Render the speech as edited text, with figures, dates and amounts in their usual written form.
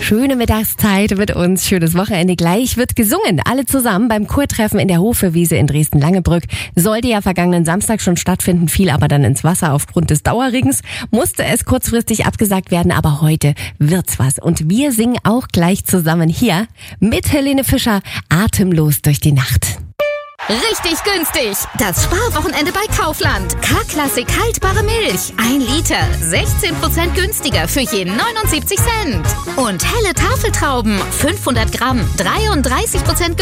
Schöne Mittagszeit mit uns, schönes Wochenende. Gleich wird gesungen, alle zusammen beim Chortreffen in der Hofewiese in Dresden-Langebrück. Sollte ja vergangenen Samstag schon stattfinden, fiel aber dann ins Wasser aufgrund des Dauerregens. Musste es kurzfristig abgesagt werden, aber heute wird's was. Und wir singen auch gleich zusammen hier mit Helene Fischer, Atemlos durch die Nacht. Richtig günstig! Das Sparwochenende bei Kaufland. K-Klassik haltbare Milch. 1 Liter. 16% günstiger für je 79 Cent. Und helle Tafeltrauben. 500 Gramm. 33%